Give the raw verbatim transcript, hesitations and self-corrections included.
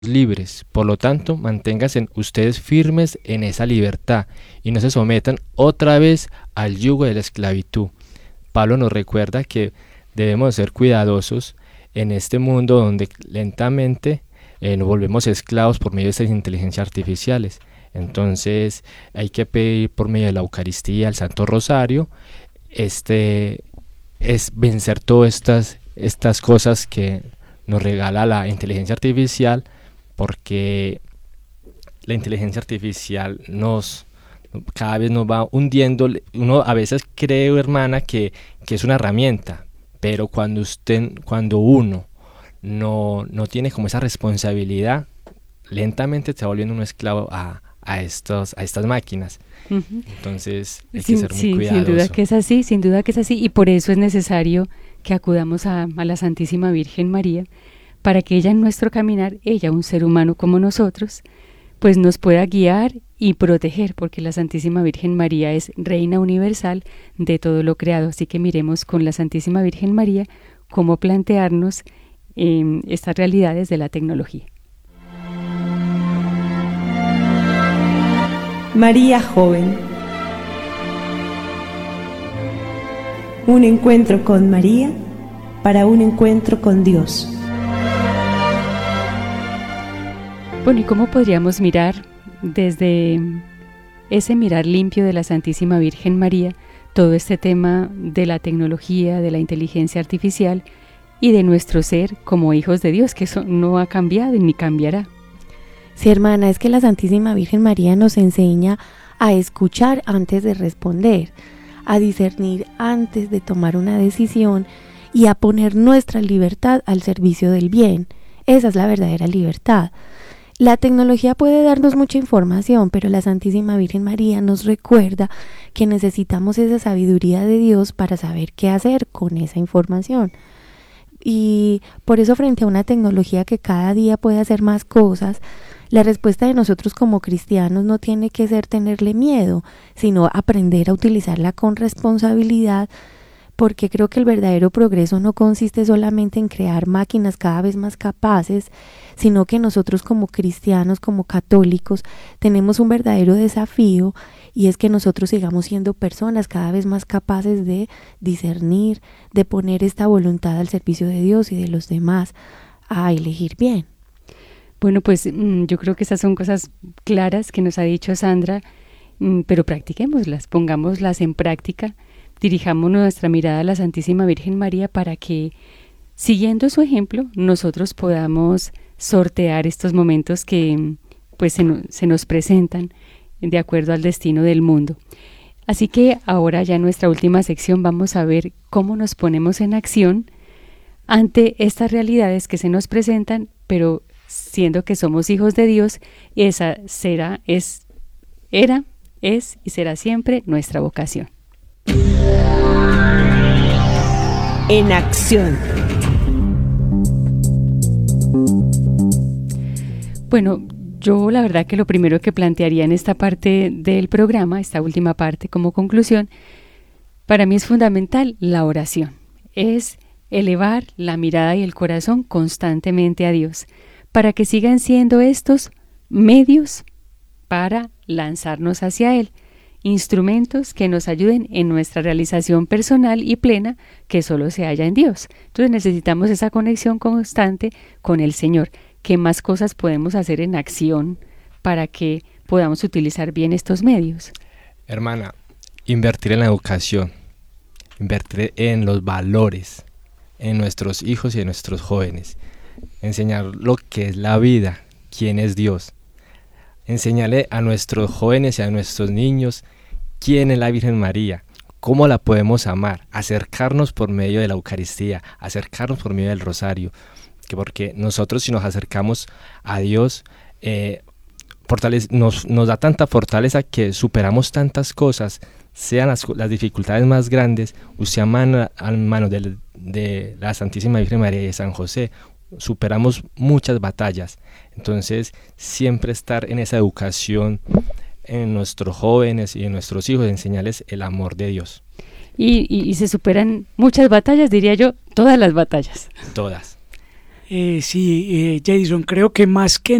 libres. Por lo tanto, manténganse ustedes firmes en esa libertad y no se sometan otra vez al yugo de la esclavitud. Pablo nos recuerda que debemos ser cuidadosos en este mundo donde lentamente eh, nos volvemos esclavos por medio de estas inteligencias artificiales. Entonces hay que pedir por medio de la Eucaristía, el Santo Rosario, este es vencer todas estas, estas cosas que nos regala la inteligencia artificial, porque la inteligencia artificial nos cada vez nos va hundiendo. Uno a veces cree, hermana, que, que es una herramienta, pero cuando usted, cuando uno no, no tiene como esa responsabilidad, lentamente se va volviendo un esclavo a, a, estos, a estas máquinas. Uh-huh. Entonces hay sin, que ser muy sí, cuidadoso. Sin duda que es así, sin duda que es así, y por eso es necesario que acudamos a, a la Santísima Virgen María, para que ella en nuestro caminar, ella un ser humano como nosotros, pues nos pueda guiar y proteger, porque la Santísima Virgen María es Reina Universal de todo lo creado. Así que miremos con la Santísima Virgen María cómo plantearnos eh, estas realidades de la tecnología. María Joven. Un encuentro con María para un encuentro con Dios. Bueno, ¿y cómo podríamos mirar desde ese mirar limpio de la Santísima Virgen María todo este tema de la tecnología, de la inteligencia artificial y de nuestro ser como hijos de Dios, que eso no ha cambiado ni cambiará? Sí, hermana, es que la Santísima Virgen María nos enseña a escuchar antes de responder, a discernir antes de tomar una decisión y a poner nuestra libertad al servicio del bien. Esa es la verdadera libertad. La tecnología puede darnos mucha información, pero la Santísima Virgen María nos recuerda que necesitamos esa sabiduría de Dios para saber qué hacer con esa información. Y por eso, frente a una tecnología que cada día puede hacer más cosas, la respuesta de nosotros como cristianos no tiene que ser tenerle miedo, sino aprender a utilizarla con responsabilidad, porque creo que el verdadero progreso no consiste solamente en crear máquinas cada vez más capaces, sino que nosotros como cristianos, como católicos, tenemos un verdadero desafío, y es que nosotros sigamos siendo personas cada vez más capaces de discernir, de poner esta voluntad al servicio de Dios y de los demás, a elegir bien. Bueno, pues mmm, yo creo que esas son cosas claras que nos ha dicho Sandra, mmm, pero practiquémoslas, pongámoslas en práctica. Dirijamos nuestra mirada a la Santísima Virgen María para que, siguiendo su ejemplo, nosotros podamos sortear estos momentos que pues se, no, se nos presentan de acuerdo al destino del mundo. Así que ahora ya en nuestra última sección vamos a ver cómo nos ponemos en acción ante estas realidades que se nos presentan, pero siendo que somos hijos de Dios, esa será, es, era, es y será siempre nuestra vocación. En acción. Bueno, yo la verdad que lo primero que plantearía en esta parte del programa, esta última parte como conclusión, para mí es fundamental la oración. Es elevar la mirada y el corazón constantemente a Dios, para que sigan siendo estos medios para lanzarnos hacia Él, instrumentos que nos ayuden en nuestra realización personal y plena que solo se halla en Dios. Entonces necesitamos esa conexión constante con el Señor. ¿Qué más cosas podemos hacer en acción para que podamos utilizar bien estos medios? Hermana, invertir en la educación, invertir en los valores, en nuestros hijos y en nuestros jóvenes, enseñar lo que es la vida, quién es Dios. Enseñarle a nuestros jóvenes y a nuestros niños quién es la Virgen María, cómo la podemos amar, acercarnos por medio de la Eucaristía, acercarnos por medio del Rosario, que porque nosotros si nos acercamos a Dios, eh, fortalece, nos, nos da tanta fortaleza que superamos tantas cosas, sean las, las dificultades más grandes, usted a mano, a mano de, de la Santísima Virgen María y de San José, superamos muchas batallas. Entonces siempre estar en esa educación en nuestros jóvenes y en nuestros hijos, enseñarles el amor de Dios. Y, y, y se superan muchas batallas, diría yo, todas las batallas. Todas. Eh, sí, eh, Jason, creo que más que